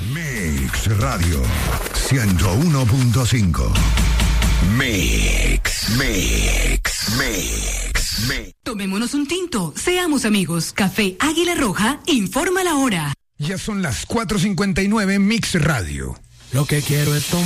Mix Radio 101.5. Mix. Tomémonos un tinto, seamos amigos. Café Águila Roja informa la hora. Ya son las 4:59 Mix Radio. Lo que quiero es tomar.